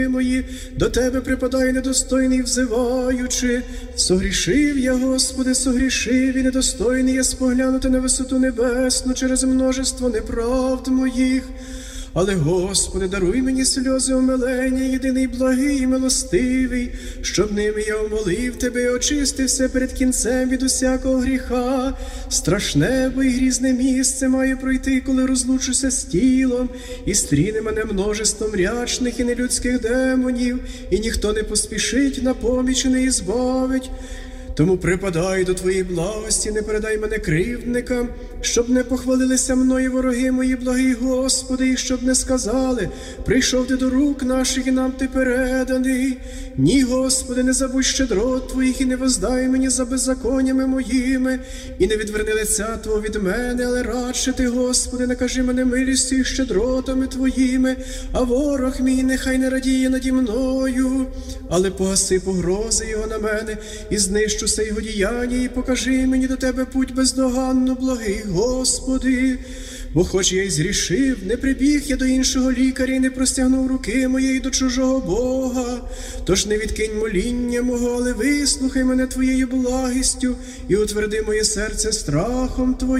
мої, до тебе припадаю недостойний, взиваючи. Согрішив я, Господи, согрішив, і недостойний я споглянути на висоту небесну через множество неправд моїх. Але, Господи, даруй мені сльози омилення, єдиний благий і милостивий, щоб ними я умолив Тебе і очистився перед кінцем від усякого гріха. Страшне, бо і грізне місце маю пройти, коли розлучуся з тілом, і стріне мене множеством рячних і нелюдських демонів, і ніхто не поспішить на поміч і не ізбавить. Тому припадай до Твоєї благості, не передай мене кривдникам, щоб не похвалилися мною вороги мої, благий Господи, і щоб не сказали: прийшов Ти до рук наших, і нам Ти переданий. Ні, Господи, не забудь щедрот Твоїх, і не воздай мені за беззаконнями моїми, і не відверни лиця Твого від мене, але радше Ти, Господи, накажи мене милістю і щедротами Твоїми, а ворог мій нехай не радіє наді мною, але погаси погрози його на мене, і знищу все його діяння, і покажи мені до Тебе путь бездоганно, благий Господи. Бо хоч я й згрішив, не прибіг я до іншого лікаря і не простягнув руки моєї до чужого Бога. Тож не відкинь моління мого, але вислухай мене Твоєю благістю і утверди моє серце страхом Твоїм.